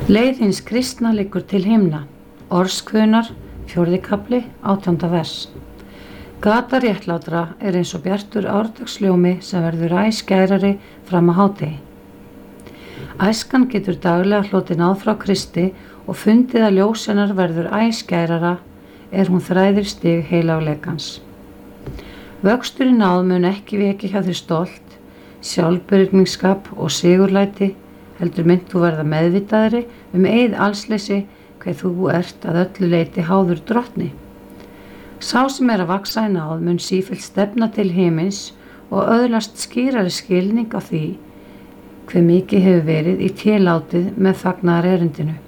Leið hins kristna liggur til himna. Orðskvönar, 4. kafli, 18. vers. Gata réttlátra eins og bjartur árdagsljómi sem verður æ skærari fram að hádegi. Æskan getur daglega hlotið náð frá Kristi og fundið að ljós hennar verður æ skærara hún þræðir stig heilagleikans. Vöxtur í náð mun ekki vekja hjá þér stolt, sjálfbyrgningsskap og sigurlæti, heldur mynd þú verða meðvitaðri eið allsleysi hve þú ert að öllu leyti háður drottni. Sá sem að vaxa í náð mun sífellt stefna til himins og öðlast skýrari skilning á því hve mikið hefur verið í télátið með fagnaðar erindinu.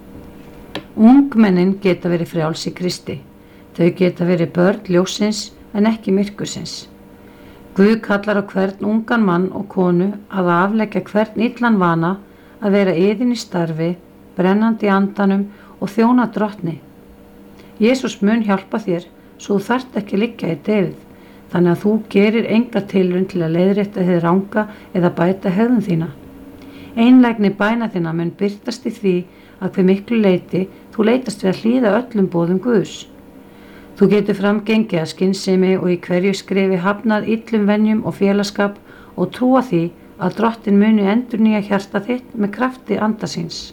Ungmennin geta verið frjáls í Kristi. Þau geta verið börn ljóssins en ekki myrkursins. Guð kallar á hvern ungan mann og konu að afleggja hvern illan vana að vera iðin í starfi, brennandi í andanum og þjóna drottni. Jesús mun hjálpa þér svo þú þarft ekki liggja í deyfð, þannig að þú gerir enga tilraun til að leiðrétta hið ranga eða bæta hegðun þína. Einlægni bæna þína mun birtast í því að hve miklu leyti þú leitast við að hlýða öllum boðum Guðs. Þú getur framgengið að skynsemi og í hverju skrefi hafnað illum venjum og félagsskap og trúa því að drottin muni endurnýja hjarta þitt með krafti anda síns.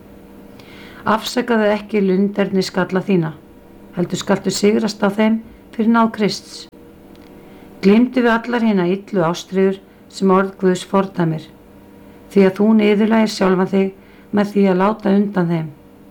Afsakaðu ekki lunderni skalla þína, heldur skaltu sigrast á þeim fyrir náð Krists. Gleymdu við allar hina illu ástríður sem orð Guðs fordæmir, því að þú niðurlægir sjálfan þig með því að láta undan þeim.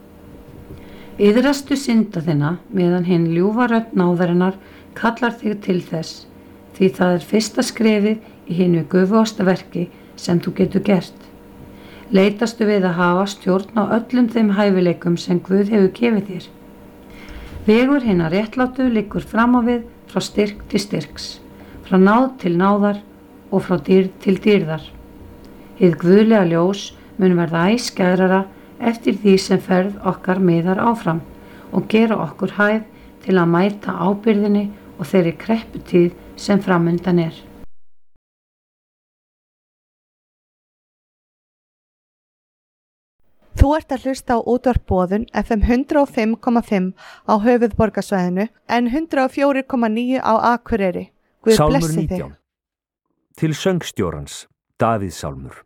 Iðrastu synda þinna meðan hinn ljúfa rödd náðarinnar kallar þig til þess, því það fyrsta skrefið í hinu göfugasta verki sem þú getur gert. Leitastu við að hafa stjórn á öllum þeim hæfileikum sem Guð hefur gefið þér. Vegur hinna réttlátu liggur fram á við frá styrk til styrks, frá náð til náðar og frá dýrð til dýrðar. Hið guðlega ljós mun verða æ skærara eftir því sem ferð okkar miðar áfram og gera okkur hæf til að mæta ábyrðinni og þeirri krepputíð sem framundan er. Þú ert að hlusta á útvarp Boðun FM 105,5 á höfuðborgarsvæðinu en 104,9 á Akureyri. Guð blessi þig. Sálmur 19. Til söngstjórans, Davíð sálmur.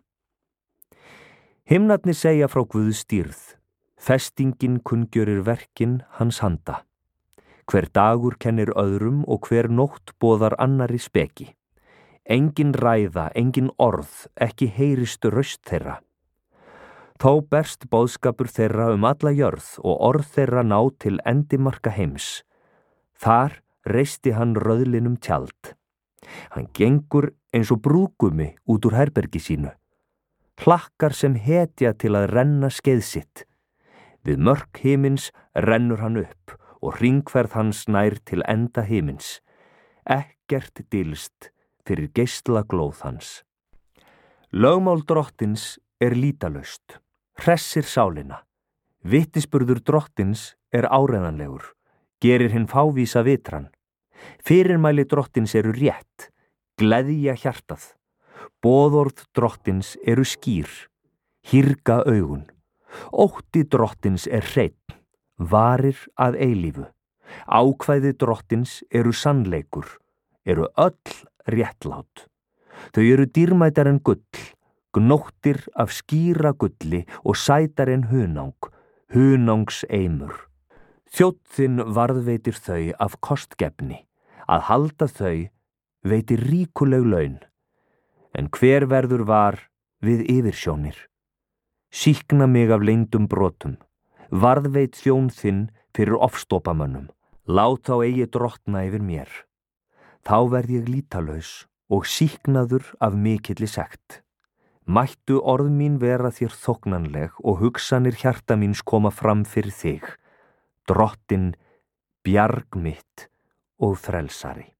Himnarnir segja frá Guðs dýrð, festingin kunngjörir verkin hans handa. Hver dagur kennir öðrum og hver nótt boðar annari speki. Engin ræða, engin orð, ekki heyrist röst þeirra. Þó berst boðskapur þeirra alla jörð og orð þeirra ná til endimarka heims. Þar reisti hann rauðlinum tjald. Hann gengur eins og brúðgumi út úr herbergi sínu. Hlakkar sem hetja til að renna skeið sitt. Við mörk himins rennur hann upp og hringferð hans nær til enda himins. Ekkert dylst fyrir geisla glóð hans. Lögmál drottins lítalaust, hressir sálina. Vitnisburður drottins áreiðanlegur, gerir hinn fávísa vitran. Fyrirmæli drottins rétt, gleðja hjartað. Boðorð drottins skýr, hírga augun. Ótti drottins hreinn, varir að eilífu. Ákvæði drottins sannleikur, öll réttlát. Þau dýrmætar en gull, gnóttir af skýra gulli og sætar en hunang, hunangs eimur. Þjónn þinn varðveitir þau af kostgefni, að halda þau veitir ríkuleg laun. En hver verður var við yfirsjónir? Sýkna mig af leyndum brotum, varðveit þjón þinn fyrir ofstopamönnum, lát þá eigi drottna yfir mér. Þá verð ég lítalaus og sýknaður af mikilli sekt. Mættu orð mín vera þér þóknanleg og hugsanir hjarta míns koma fram fyrir þig, Drottin, bjarg mitt og frelsari.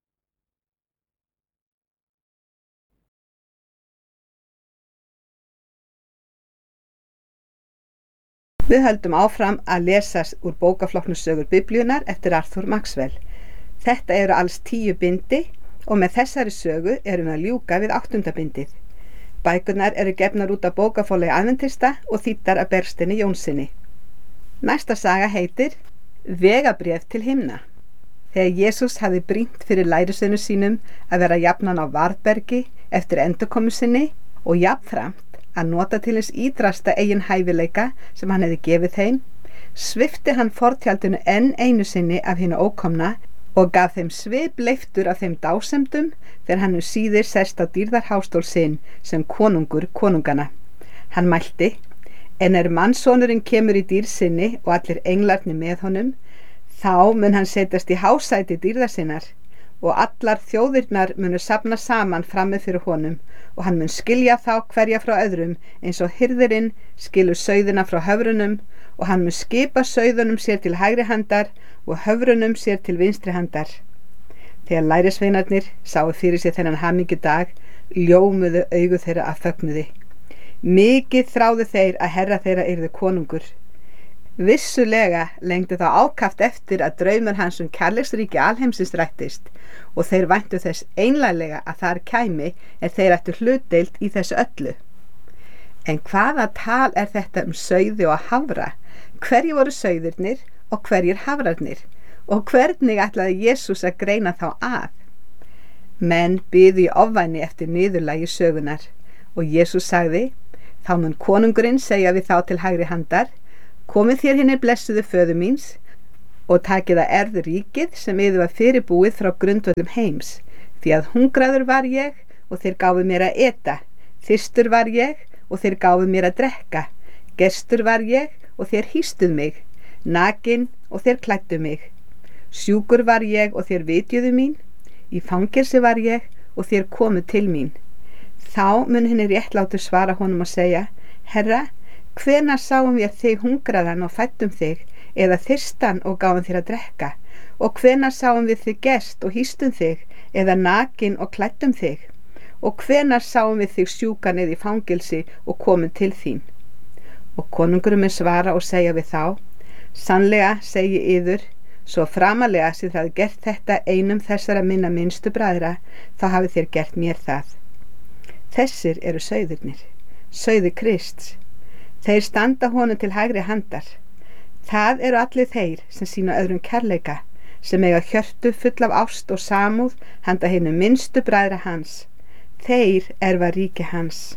Við höldum áfram að lesa úr bókaflokknum Sögur Biblíunnar eftir Arthur Maxwell. Þetta alls 10 bindi og með þessari sögu við að ljúka við 8. bindið. Bækurnar eru gefnar út af bókaforlagi Adventista og þýddar af Bergsteini Jónssyni. Næsta saga heitir Vegabréf til himna. Þegar Jesús hafði brýnt fyrir lærisveinum sínum að vera jafnan á varðbergi eftir endurkomu sinni og jafnframt að nota til hins ídrasta eigin hæfileika sem hann hefði gefið þeim, svipti hann fortjaldinu enn einu sinni af hinu ókomna og gaf þeim svipleiftur af þeim dásemdum þegar hann síðir sest á dýrðarhástól sinn sem konungur konungana. Hann mælti: En mannssonurinn kemur í dýrð sinni og allir englarnir með honum, þá mun hann setjast í hásæti dýrðar sinnar og allar þjóðirnar munu safna saman frammi fyrir honum og hann mun skilja þá hverja frá öðrum eins og hirðirinn skilur sauðina frá höfrunum og hann mun skipa sauðunum sér til hægri handar og höfrunum sér til vinstri handar. Þegar lærisveinarnir sáu fyrir sér þennan hamingjudag, ljómuðu augu þeirra af fögnuði. Mikið þráðu þeir að herra þeirra yrði konungur. Vissulega lengdi þá ákaft eftir að draumur hans kærleiksríki alheimsins rættist og þeir væntu þess einlæglega að þar kæmi þeir ættu hlutdeild í þessu öllu. En hvaða tal þetta sauði og hafra? Hverjir voru sauðirnir og hverjir hafrarnir? Og hvernig ætlaði Jesús að greina þá að? Menn biðu í ofvæni eftir niðurlagi sögunar og Jesús sagði: Þá mun konungurinn segja við þá til hægri handar: Komið þér hinir blessuðu föður míns og takið að erðu ríkið sem yður var fyrirbúið frá grundvöllum heims, því að hungraður var ég og þeir gáfu mér að eta, þyrstur var ég og þeir gáfu mér að drekka, gestur var ég og þeir hýstuð mig, nakinn og þeir klæddu mig, sjúkur var ég og þeir vitjuðu mín, í fangelsi var ég og þeir komu til mín. Þá mun hinir réttlátu svara honum og segja: Herra, hvenær sáum við þig hungraðan og fæddum þig, eða þyrstan og gáfum þér að drekka? Og hvenær sáum við þig gest og hýstum þig, eða nakinn og klæddum þig? Og hvenær sáum við þig sjúkan eða í fangelsi og komum til þín? Og konungurum mun svara og segja við þá: Sannlega segi yður, svo framalega sem þið hafið gert þetta einum þessara minna minnstu bræðra, þá hafið þér gert mér það. Þessir eru sauðirnir, sauðir Krists. Þeir standa honum til hægri handar. Það eru allir þeir sem sýna öðrum kærleika, sem eiga hjörtu full af ást og samúð handa hinum minnstu bræðra hans. Þeir erfa ríki hans.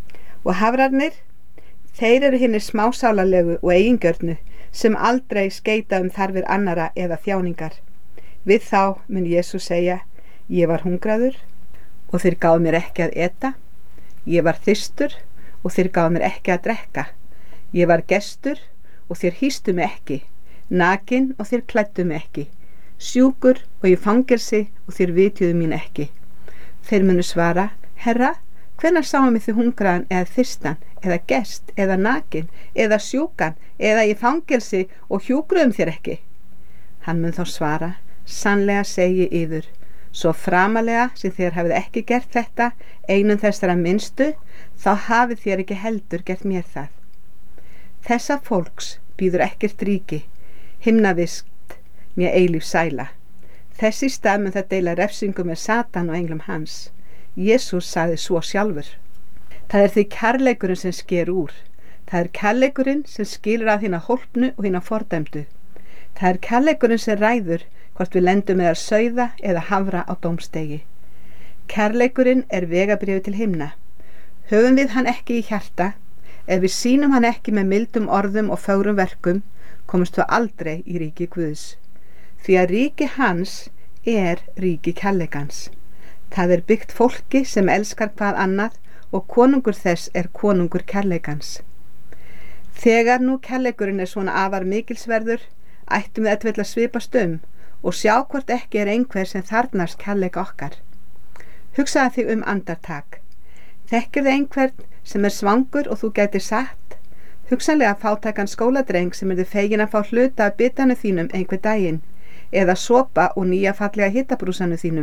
Og hafrarnir, þeir eru hinir smásálarlegu og eigingjörnu sem aldrei skeita þarfir annara eða þjáningar. Við þá mun Jesús segja: Ég var hungraður og þeir gáfu mér ekki að eta. Ég var þyrstur og þeir gáfu mér ekki að drekka. Ég var gestur og þeir hýstu mig ekki, nakinn og þeir klæddu mig ekki, sjúkur og í fangelsi og þeir vitjuðu mín ekki. Þeir munu svara: Herra, hvenær sáum við þig hungraðan eða þyrstan, eða gest, eða nakinn, eða sjúkan, eða í fangelsi og hjúkruðum þér ekki? Hann mun þá svara: Sannlega segi yður, svo framalega sem þér hafið ekki gert þetta einum þessara minnstu, þá hafið þér ekki heldur gert mér það. Þessa fólks býður ekkert ríki, himnavist né eilíf sæla. Þess í stað mun það deila refsingu með Satan og englum hans. Jesús sagði svo sjálfur: Það er því kærleikurinn sem sker úr. Það er kærleikurinn sem skilur að hina hólpnu og hina fordæmdu. Það er kærleikurinn sem ræður hvort við lendum með að sauða eða hafra á dómstegi. Kærleikurinn er vegabréfið til himna. Höfum við hann ekki í hjarta, ef við sýnum hann ekki með mildum orðum og fögrum verkum, komumst við aldrei í ríki Guðs. Því að ríki hans er ríki kærleikans. Það er byggt fólki sem elskar hvað annað og konungur þess er konungur kærleikans. Þegar nú kærleikurinn er svona afar mikilsverður, ættum við að svipast og sjá hvort ekki er einhver sem þarnast kærleika okkar. Hugsaðu þig andartak. Þekkir þið einhvern sem er svangur og þú gætir sagt: hugsanlega fátækan skóladreng sem þið fegin að fá hluta af bitanu þínum einhver daginn, eða sopa og nýja fallega hitabrúsanu þínum.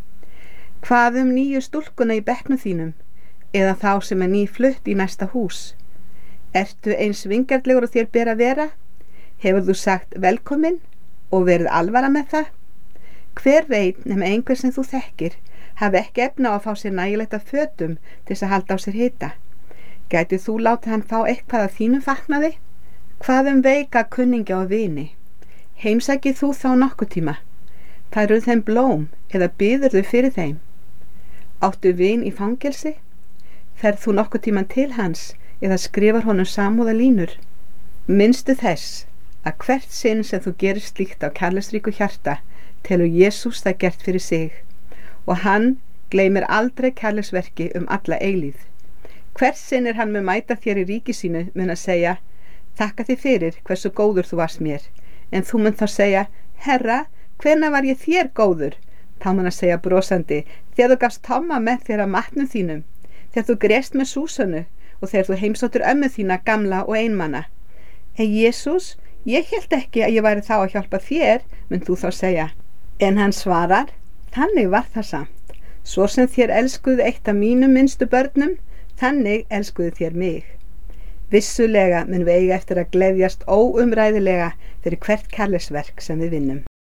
Hvað nýju stúlkuna í bekknum þínum, eða þá sem er nýflutt í næsta hús? Ertu eins vingjarnlegur og þér ber að vera? Hefur þú sagt velkomin og verið alvara með það? Hver veit nema einhver sem þú þekkir hafi ekki efna á að fá sér nægilegt af fötum til þess að halda á sér hita. Gæti þú látið hann fá eitthvað af þínum fatnaði? Hvað veika kunningja og vini? Heimsækið þú þá nokkuð tíma? Færðu þeim blóm eða biðurðu fyrir þeim? Áttu vin í fangelsi? Ferð þú nokkuð tíman til hans eða skrifar honum samúðarlínur? Minnstu þess að hvert sinn sem þú gerir slíkt á kærleiksríku hjarta telur Jesús það gert fyrir sig og hann gleymir aldrei kærleiksverki alla eilíð. Hvert sinn hann mun mæta þér í ríki sínu mun að segja: þakka þér fyrir hversu góður þú varst mér, en þú mun þá segja: Herra, hvenær var ég þér góður? Þá mun að segja brosandi: þegar þú gafst Tomma með þér af matnum þínum, þegar þú grést með Súsanu og þegar þú heimsóttir ömmu þína gamla og einmana. En Jesús, ég hélt ekki að ég væri þá að hjálpa þér, mun þú þá segja. En hann svarar: þannig var það samt. Svo sem þér elskuðu eitt af mínum minnstu börnum, þannig elskuðu þér mig. Vissulega mun við eiga eftir að gleðjast óumræðilega fyrir hvert kærleiksverk sem við vinnum.